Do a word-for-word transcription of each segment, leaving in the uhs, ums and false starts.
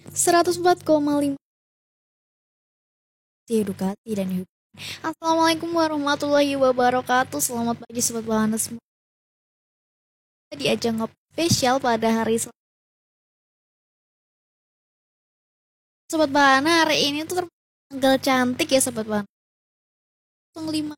seratus empat koma lima edukasi dan hiburan. Assalamualaikum warahmatullahi wabarakatuh. Selamat pagi Sobat Bahana semua. Di ajang ngopi spesial pada hari Selasa. Sobat Bahana, hari ini tuh tanggal cantik ya Sobat Bahana. lima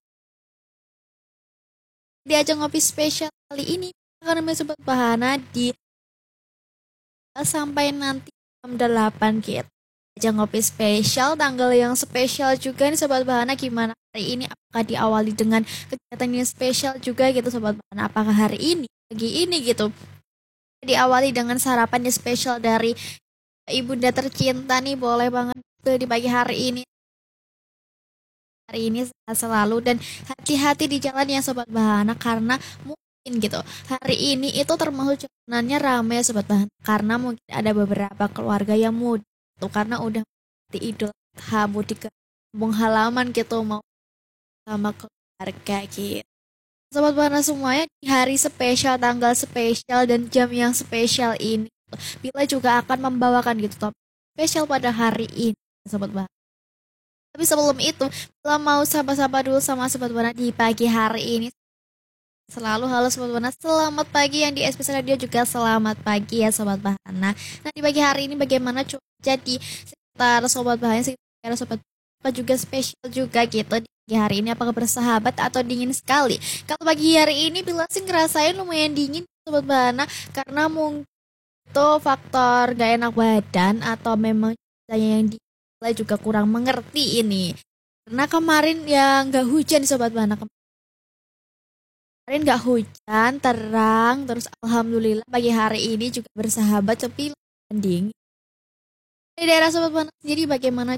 Di ajang ngopi spesial kali ini akan menemani Sobat Bahana di sampai nanti jam delapan gitu. Ajang ngopi spesial, tanggal yang spesial juga nih Sobat Bahana. Gimana hari ini? Apakah diawali dengan kegiatan yang spesial juga gitu Sobat Bahana? Apakah hari ini, pagi ini gitu, diawali dengan sarapan yang spesial dari ibunda tercinta nih? Boleh banget tuh di pagi hari ini. Hari ini sehat selalu dan hati-hati di jalan ya Sobat Bahana, karena mungkin gitu hari ini itu termasuk jalanannya ramai ya Sobat Bahana, karena mungkin ada beberapa keluarga yang mudik tuh karena udah di Idul Adha, mudik ke kampung halaman gitu, mau sama keluarga gitu. Sobat Bahana semuanya, di hari spesial, tanggal spesial dan jam yang spesial ini Bila juga akan membawakan gitu topik spesial pada hari ini Sobat Bahana. Tapi sebelum itu, Bila mau sapa-sapa dulu sama Sobat Bahana di pagi hari ini. Selalu halo Sobat Bahana, selamat pagi. Yang di S P S Radio juga selamat pagi ya Sobat Bahana. Nah di pagi hari ini bagaimana cuaca di sekitar Sobat Bahana, sekitar Sobat Bahana juga spesial juga gitu di pagi hari ini, apakah bersahabat atau dingin sekali? Kalau pagi hari ini Bila sih ngerasain lumayan dingin Sobat Bahana, karena mungkin itu faktor gak enak badan atau memang cuacanya yang di juga kurang mengerti ini. Karena kemarin yang gak hujan Sobat Bahana, kemarin gak hujan, terang, terus alhamdulillah pagi hari ini juga bersahabat, tapi dingin. Di daerah Sobat Bahana sendiri bagaimana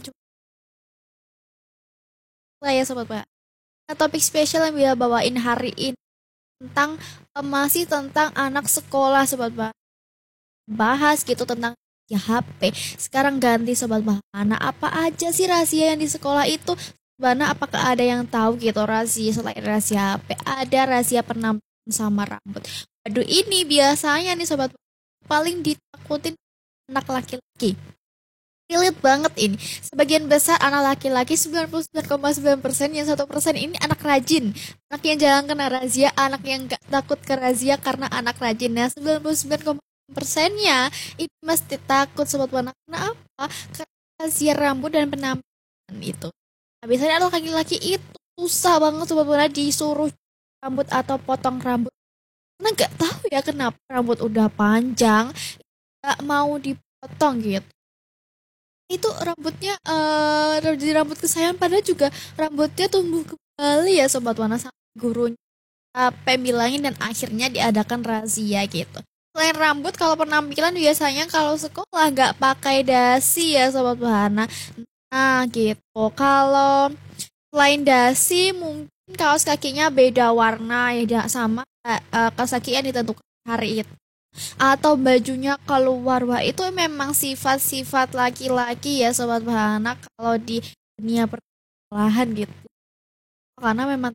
cuaca ya Sobat Bahana? Nah, topik spesial yang Bila bawain hari ini tentang eh, masih tentang anak sekolah Sobat Bahana. Bahas gitu tentang ya H P. Sekarang ganti Sobat Bahana, apa aja sih rahasia yang di sekolah itu? Bahana, apakah ada yang tahu gitu rahasia selain rahasia H P? Ada rahasia penampilan sama rambut. Waduh, ini biasanya nih Sobat Bahana, paling ditakutin anak laki-laki. Relate banget ini. Sebagian besar anak laki-laki sembilan puluh sembilan koma sembilan persen, yang satu persen ini anak rajin. Anak yang jangan kena razia, anak yang gak takut ke razia karena anak rajin. Nah, sembilan puluh sembilan koma sembilan persennya ini mesti takut Sobat Warna. Karena apa? Karena razia rambut dan penampilan itu. Nah, biasanya anak laki-laki itu susah banget Sobat Warna disuruh rambut atau potong rambut. Karena gak tahu ya kenapa rambut udah panjang gak mau dipotong gitu. Itu rambutnya eh jadi rambut kesayangan, padahal juga rambutnya tumbuh kembali ya Sobat Wana, sampai gurunya capek bilangin dan akhirnya diadakan razia gitu. Selain rambut, kalau penampilan biasanya kalau sekolah nggak pakai dasi ya Sobat Wana. Nah gitu. Kalau selain dasi mungkin kaos kakinya beda warna ya, sama eh, kaos kaki yang ditentukan hari itu, atau bajunya keluar. Wah, itu memang sifat-sifat laki-laki ya Sobat Bahana kalau di dunia persekolahan gitu, karena memang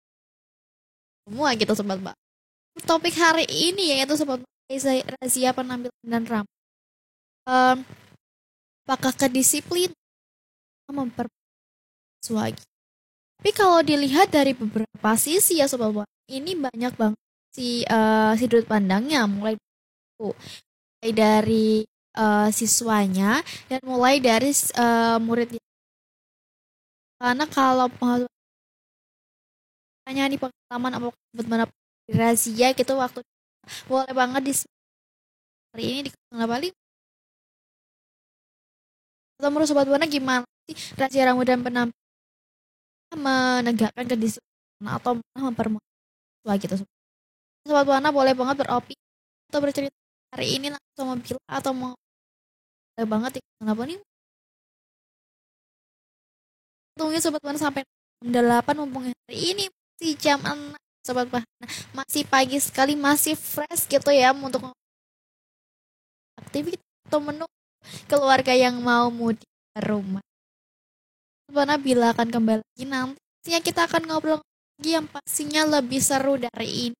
semua gitu Sobat Bahana. Topik hari ini yaitu Sobat Bahana, razia penampilan dan rambut. Em, apakah kedisiplin mempersuagi? Tapi kalau dilihat dari beberapa sisi ya Sobat Bahana, ini banyak banget si eh, sudut pandangnya, mulai mulai dari eh, siswanya dan mulai dari eh, muridnya. Karena kalau pengalamannya di pengalaman apa benar di razia gitu, waktu boleh banget di hari ini di Kota Bali. Atau menurut Sobat Buana gimana sih razia rambut dan penampilan menegakkan kedisiplinan atau malah mempermudah gitu? Sobat Buana boleh banget beropini atau bercerita hari ini langsung sama Bila, atau mau boleh banget di Kota Bali. Tunggu Sobat Buana sampai jam delapan, mumpung hari ini masih jam enam Sobat Bahana, masih pagi sekali, masih fresh gitu ya untuk aktivitas atau menu keluarga yang mau mudik ke rumah. Sobat Bahana, Bila akan kembali lagi nanti, kita akan ngobrol lagi yang pastinya lebih seru dari ini.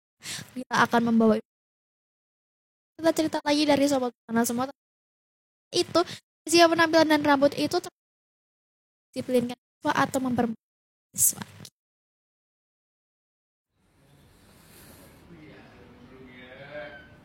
Bila akan membawa kita cerita lagi dari Sobat Bahana semua itu siap penampilan dan rambut itu disiplinkan siswa atau memperbaiki siswa.